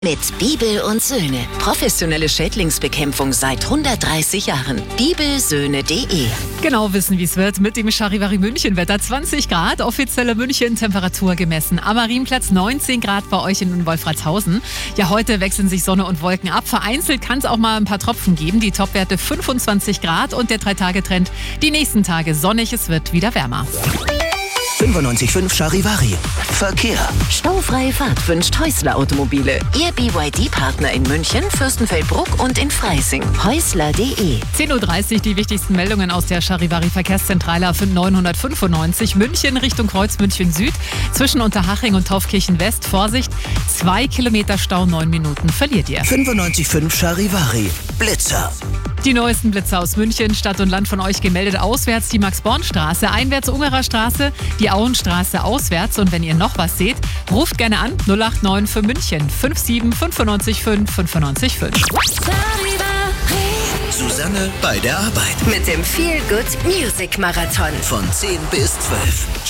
Mit Bibel und Söhne. Professionelle Schädlingsbekämpfung seit 130 Jahren. Bibelsöhne.de. Genau wissen, wie es wird mit dem Charivari München Wetter. 20 Grad, offizielle München-Temperatur gemessen. Am Marienplatz 19 Grad bei euch in Wolfratshausen. Ja, heute wechseln sich Sonne und Wolken ab. Vereinzelt kann es auch mal ein paar Tropfen geben. Die Topwerte 25 Grad und der 3-Tage-Trend. Die nächsten Tage sonnig, es wird wieder wärmer. 95.5 Charivari. Verkehr. Staufreie Fahrt wünscht Häusler Automobile. Ihr BYD-Partner in München, Fürstenfeldbruck und in Freising. Häusler.de. 10.30 Uhr die wichtigsten Meldungen aus der Charivari Verkehrszentrale auf 995 München Richtung Kreuz München Süd. Zwischen Unterhaching und Taufkirchen West. Vorsicht, 2 Kilometer Stau, 9 Minuten verliert ihr. 95.5 Charivari. Blitzer. Die neuesten Blitze aus München, Stadt und Land von euch gemeldet. Auswärts die Max-Born-Straße, einwärts Ungerer Straße, die Auenstraße auswärts. Und wenn ihr noch was seht, ruft gerne an 089 für München 57 95 5 95 5. Susanne bei der Arbeit. Mit dem Feel Good Music Marathon. Von 10 bis 12.